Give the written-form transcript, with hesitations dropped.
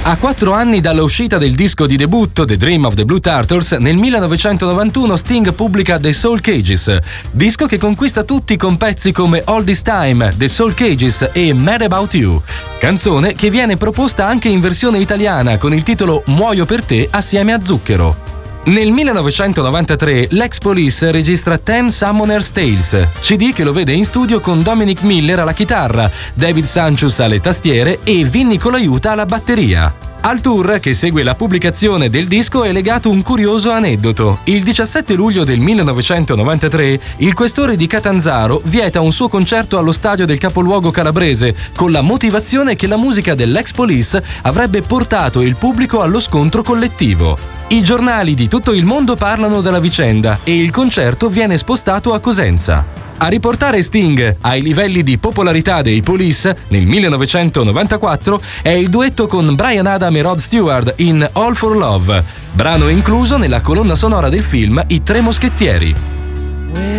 A 4 anni dall'uscita del disco di debutto The Dream of the Blue Turtles, nel 1991 Sting pubblica The Soul Cages, disco che conquista tutti con pezzi come All This Time, The Soul Cages e Mad About You, canzone che viene proposta anche in versione italiana con il titolo Muoio per te assieme a Zucchero. Nel 1993 l'ex Police registra Ten Summoner's Tales, CD che lo vede in studio con Dominic Miller alla chitarra, David Sancious alle tastiere e Vinny Colaiuta alla batteria. Al tour che segue la pubblicazione del disco è legato un curioso aneddoto. Il 17 luglio del 1993 il questore di Catanzaro vieta un suo concerto allo stadio del capoluogo calabrese con la motivazione che la musica dell'ex Police avrebbe portato il pubblico allo scontro collettivo. I giornali di tutto il mondo parlano della vicenda e il concerto viene spostato a Cosenza. A riportare Sting ai livelli di popolarità dei Police nel 1994 è il duetto con Bryan Adam e Rod Stewart in All for Love, brano incluso nella colonna sonora del film I Tre Moschettieri.